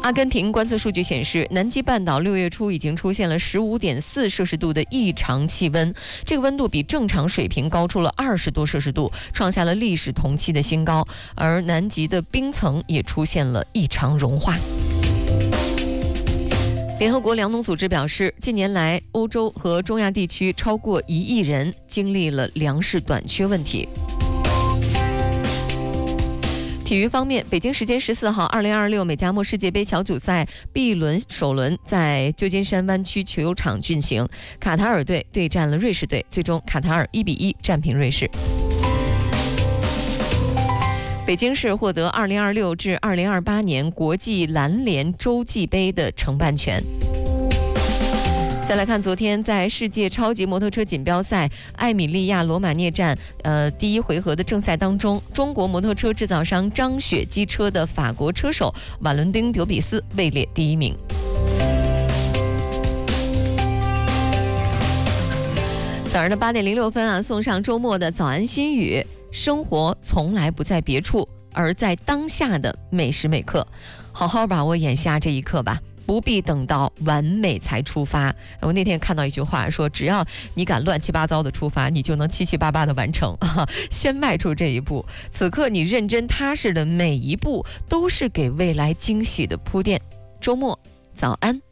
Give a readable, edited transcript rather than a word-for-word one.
阿根廷观测数据显示，南极半岛6月初已经出现了15.4摄氏度的异常气温，这个温度比正常水平高出了20多摄氏度，创下了历史同期的新高。而南极的冰层也出现了异常融化。联合国粮农组织表示，近年来欧洲和中亚地区超过1亿人经历了粮食短缺问题。体育方面，北京时间14号，2026美加墨世界杯小组赛 B 轮首轮在旧金山湾区球场进行，卡塔尔队对战了瑞士队，最终卡塔尔1-1战平瑞士。北京市获得2026至2028年国际篮联洲际杯的承办权。再来看昨天在世界超级摩托车锦标赛艾米利亚罗马涅站第一回合的正赛当中，中国摩托车制造商张雪机车的法国车手瓦伦丁·德比斯位列第1名。早上的8点06分送上周末的早安心语：生活从来不在别处，而在当下的每时每刻，好好把握眼下这一刻吧，不必等到完美才出发。我那天看到一句话说，只要你敢乱七八糟的出发，你就能七七八八的完成。先迈出这一步，此刻你认真踏实的每一步都是给未来惊喜的铺垫。周末早安。